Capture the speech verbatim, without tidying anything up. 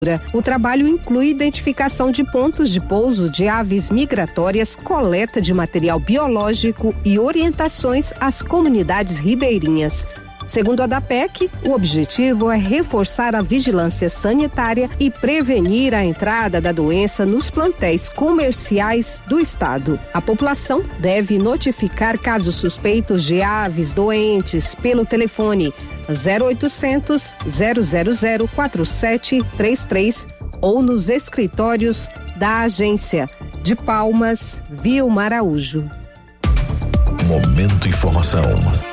O trabalho inclui identificação de pontos de pouso de aves migratórias, coleta de material biológico e orientações às comunidades ribeirinhas. Segundo a DAPEC, o objetivo é reforçar a vigilância sanitária e prevenir a entrada da doença nos plantéis comerciais do estado. A população deve notificar casos suspeitos de aves doentes pelo telefone zero oitocentos, zero zero zero, quatro sete três três ou nos escritórios da agência. De Palmas, Vilma Araújo. Momento Informação.